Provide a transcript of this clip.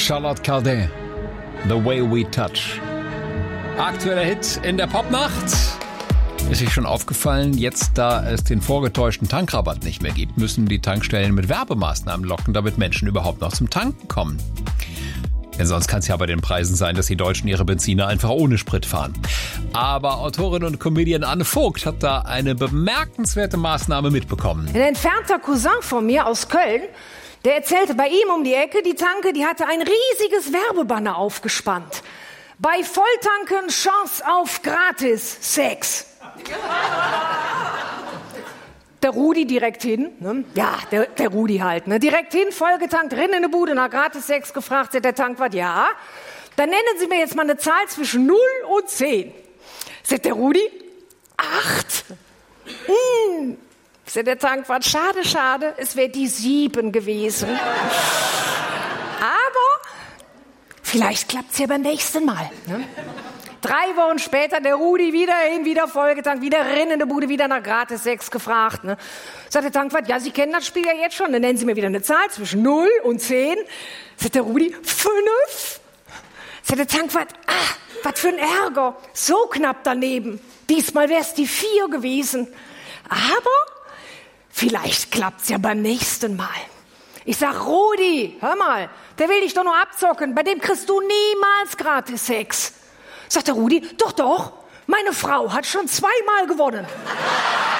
Charlotte Cardin, The Way We Touch. Aktueller Hit in der Popnacht. Ist euch schon aufgefallen, jetzt da es den vorgetäuschten Tankrabatt nicht mehr gibt, müssen die Tankstellen mit Werbemaßnahmen locken, damit Menschen überhaupt noch zum Tanken kommen. Denn sonst kann es ja bei den Preisen sein, dass die Deutschen ihre Benziner einfach ohne Sprit fahren. Aber Autorin und Comedian Anne Vogt hat da eine bemerkenswerte Maßnahme mitbekommen. Ein entfernter Cousin von mir aus Köln, der erzählte, bei ihm um die Ecke, die Tanke, die hatte ein riesiges Werbebanner aufgespannt. Bei Volltanken Chance auf gratis Sex. Der Rudi direkt hin, ne? Ja, der Rudi halt, ne? Direkt hin, vollgetankt, rein in die Bude, nach gratis Sex gefragt, sagt der Tankwart, ja. Dann nennen Sie mir jetzt mal eine Zahl zwischen 0 und 10. Sagt der Rudi, 8. Sagt der Tankwart, schade, es wäre die 7 gewesen. Aber vielleicht klappt's ja beim nächsten Mal, ne? 3 Wochen später, der Rudi wieder hin, wieder vollgetankt, wieder rein in die Bude, wieder nach gratis Sex gefragt. Ne? Sagt der Tankwart, ja, Sie kennen das Spiel ja jetzt schon. Dann nennen Sie mir wieder eine Zahl zwischen 0 und 10. Sagt der Rudi, 5. Sagt der Tankwart, was für ein Ärger. So knapp daneben. Diesmal wäre es die 4 gewesen. Aber vielleicht klappt's ja beim nächsten Mal. Ich sag, Rudi, hör mal, der will dich doch nur abzocken. Bei dem kriegst du niemals gratis Sex. Sagt der Rudi, doch, meine Frau hat schon 2-mal gewonnen.